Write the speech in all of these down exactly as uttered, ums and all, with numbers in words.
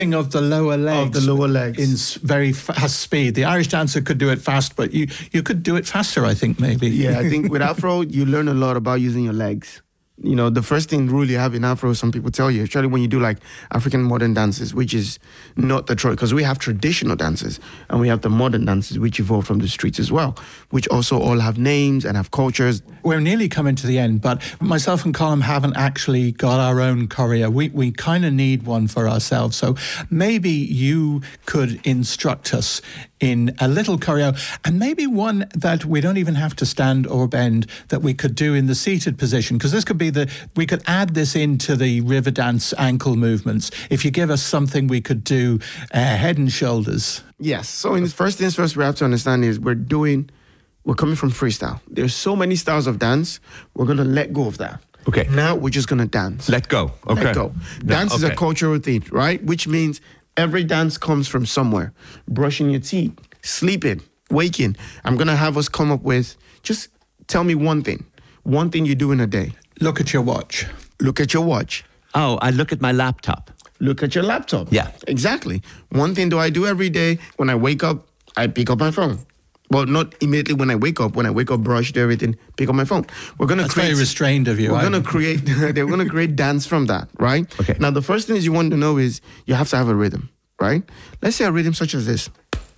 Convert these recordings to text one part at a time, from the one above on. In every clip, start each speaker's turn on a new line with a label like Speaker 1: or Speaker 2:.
Speaker 1: of the lower legs.
Speaker 2: Of the lower legs.
Speaker 1: In s- very fast speed. The Irish dancer could do it fast, but you, you could do it faster, I think, maybe.
Speaker 2: Yeah, I think with Afro, you learn a lot about using your legs. You know, the first thing rule you have in Afro, some people tell you, especially when you do like African modern dances, which is not the truth, because we have traditional dances and we have the modern dances, which evolve from the streets as well, which also all have names and have cultures.
Speaker 1: We're nearly coming to the end, but myself and Colm haven't actually got our own choreo. We we kind of need one for ourselves. So maybe you could instruct us in a little choreo, and maybe one that we don't even have to stand or bend, that we could do in the seated position, because this could be the, we could add this into the river dance ankle movements. If you give us something we could do uh, head and shoulders.
Speaker 2: Yes. So in the first things first, we have to understand is we're doing, we're coming from freestyle. There's so many styles of dance. We're going to let go of that.
Speaker 3: Okay.
Speaker 2: Now we're just going to dance.
Speaker 3: Let go. Okay.
Speaker 2: Let go. Dance
Speaker 3: Yeah,
Speaker 2: is a
Speaker 3: okay.
Speaker 2: cultural thing, right? Which means every dance comes from somewhere. Brushing your teeth, sleeping, waking. I'm going to have us come up with, just tell me one thing. One thing you do in a day.
Speaker 1: Look at your watch.
Speaker 2: Look at your watch.
Speaker 3: Oh, I look at my laptop.
Speaker 2: Look at your laptop.
Speaker 3: Yeah.
Speaker 2: Exactly. One thing do I do every day? When I wake up, I pick up my phone. Well, not immediately when I wake up. When I wake up, brush, do everything, pick up my phone. We're gonna
Speaker 1: That's
Speaker 2: create.
Speaker 1: very restrained of you.
Speaker 2: We're
Speaker 1: I-
Speaker 2: gonna create. They're gonna create dance from that, right?
Speaker 3: Okay.
Speaker 2: Now, the first thing is you want to know is you have to have a rhythm, right? Let's say a rhythm such as this.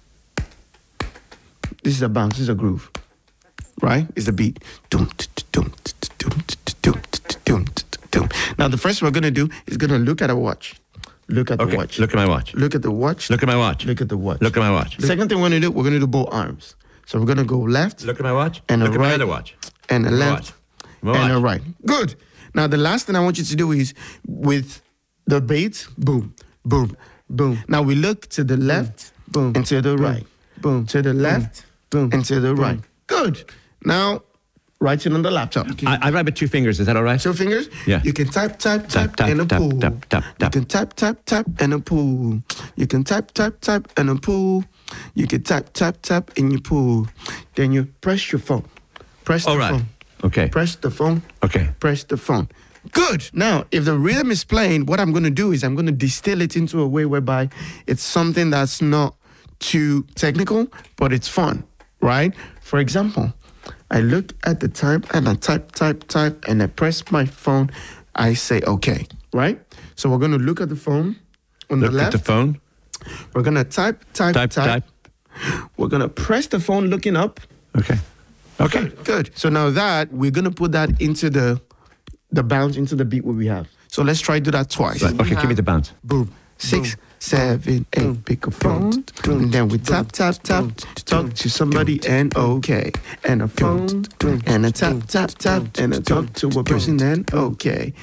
Speaker 2: This is a bounce. This is a groove, right? It's the beat. Dum, t- t- dum, t- t- dum, t- t- dum, t- t- dum, t- t- dum. Now, the first we're gonna do is gonna look at a watch. Look at
Speaker 3: Okay.
Speaker 2: the watch.
Speaker 3: Look at my watch.
Speaker 2: Look at the watch.
Speaker 3: Look at my watch.
Speaker 2: Look at the watch.
Speaker 3: Look at my watch.
Speaker 2: The second thing we're gonna do, we're gonna do both arms. So we're gonna go left
Speaker 3: Look at my watch.
Speaker 2: and a
Speaker 3: Look at my
Speaker 2: right
Speaker 3: other watch.
Speaker 2: and a
Speaker 3: My
Speaker 2: left
Speaker 3: watch. My
Speaker 2: and a
Speaker 3: watch.
Speaker 2: right. Good. Now the last thing I want you to do is with the beat, boom, boom, boom. Now we look to the left, boom, and to the right, boom, to the left, boom, and to the right. Good. Now write it on the laptop.
Speaker 3: I, I write with two fingers. Is that all right?
Speaker 2: Two fingers?
Speaker 3: Yeah.
Speaker 2: You can type, type, type,
Speaker 3: Tap,
Speaker 2: and a
Speaker 3: tap,
Speaker 2: pull.
Speaker 3: tap, tap,
Speaker 2: You
Speaker 3: tap.
Speaker 2: can type, type, type, and a pull. You can type, type, type, and a pull. You can tap, tap, tap, and you pull. Then you press your phone. Press
Speaker 3: All
Speaker 2: the
Speaker 3: right.
Speaker 2: phone.
Speaker 3: Okay.
Speaker 2: Press the phone.
Speaker 3: Okay.
Speaker 2: Press the phone. Good. Now, if the rhythm is playing, what I'm going to do is I'm going to distill it into a way whereby it's something that's not too technical, but it's fun, right? For example, I look at the time and I type, type, type, and I press my phone. I say, okay, right? So we're going to look at the phone on
Speaker 3: Look
Speaker 2: the left.
Speaker 3: at the phone.
Speaker 2: We're going to type, type,
Speaker 3: Type,
Speaker 2: type,
Speaker 3: type.
Speaker 2: We're going to press the phone looking up.
Speaker 3: Okay. Okay.
Speaker 2: Good, good. So now that, we're going to put that into the the bounce, into the beat what we have. So let's try to do that twice.
Speaker 3: Right. Okay. Give me the bounce.
Speaker 2: Boom. Six, seven, eight, pick a phone. And then we tap, tap, tap, talk to somebody and okay. And a phone, and a tap, tap, tap, and a talk to a person and okay.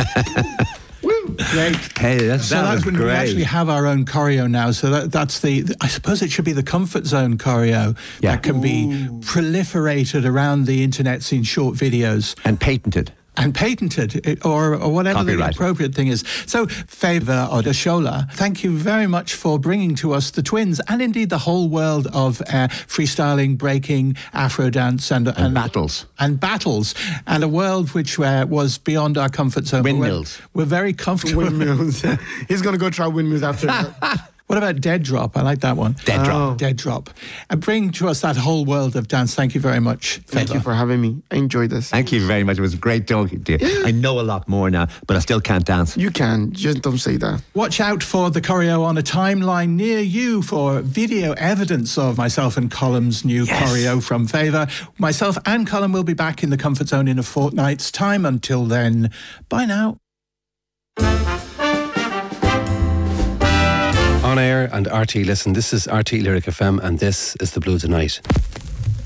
Speaker 2: Woo, great.
Speaker 3: Hey, that's,
Speaker 1: So
Speaker 3: that
Speaker 1: that's
Speaker 3: was
Speaker 1: when we
Speaker 3: great.
Speaker 1: actually have our own choreo now. So that, that's the, I suppose it should be the comfort zone choreo
Speaker 3: Yeah.
Speaker 1: that can be proliferated around the internet in short videos.
Speaker 3: And patented.
Speaker 1: And patented, it- or, or whatever the
Speaker 3: Copyright.
Speaker 1: appropriate thing is. So, Favour Odeshola, thank you very much for bringing to us the twins and indeed the whole world of uh, freestyling, breaking, Afro dance, and, and
Speaker 3: battles.
Speaker 1: and battles, and a world which uh, was beyond our comfort zone. But we're-
Speaker 3: Windmills.
Speaker 1: We're, very comfortable.
Speaker 2: Windmills. He's going to go try windmills after that.
Speaker 1: What about Dead Drop? I like that one.
Speaker 3: Dead Drop.
Speaker 2: Oh.
Speaker 1: Dead Drop. And bring to us that whole world of dance. Thank you very much.
Speaker 2: Thank
Speaker 1: Favour.
Speaker 2: you for having me. I enjoyed this.
Speaker 3: Thank you very much. It was great talking to you. I know a lot more now, but I still can't dance.
Speaker 2: You can. Just don't say that.
Speaker 1: Watch out for the choreo on a timeline near you for video evidence of myself and Colm's new choreo from Favour. Myself and Colm will be back in the comfort zone in a fortnight's time. Until then, bye now.
Speaker 4: On air and R T Listen. This is R T Lyric F M and this is The Blue Tonight.